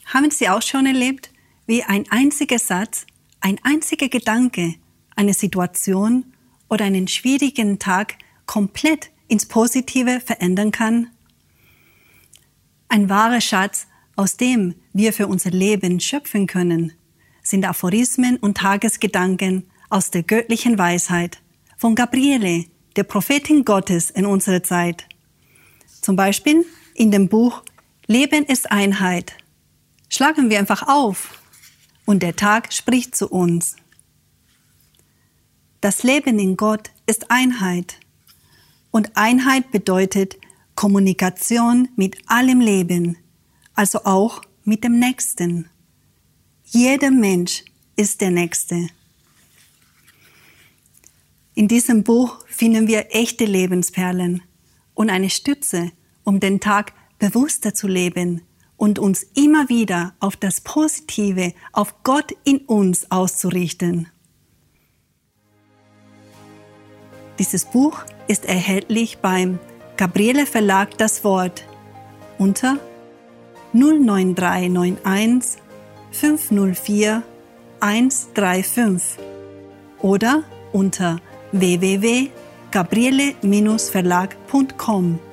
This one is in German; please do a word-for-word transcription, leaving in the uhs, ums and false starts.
Haben Sie auch schon erlebt, wie ein einziger Satz, ein einziger Gedanke, eine Situation oder einen schwierigen Tag komplett ins Positive verändern kann? Ein wahrer Schatz, aus dem wir für unser Leben schöpfen können, sind Aphorismen und Tagesgedanken aus der göttlichen Weisheit von Gabriele, der Prophetin Gottes in unserer Zeit. Zum Beispiel in dem Buch Leben ist Einheit. Schlagen wir einfach auf und der Tag spricht zu uns. Das Leben in Gott ist Einheit. Und Einheit bedeutet Kommunikation mit allem Leben, also auch mit dem Nächsten. Jeder Mensch ist der Nächste. In diesem Buch finden wir echte Lebensperlen und eine Stütze, um den Tag bewusster zu leben und uns immer wieder auf das Positive, auf Gott in uns auszurichten. Dieses Buch ist erhältlich beim Gabriele Verlag Das Wort unter null neun drei neun eins fünf null vier eins drei fünf oder unter w w w punkt gabriele Bindestrich verlag punkt com.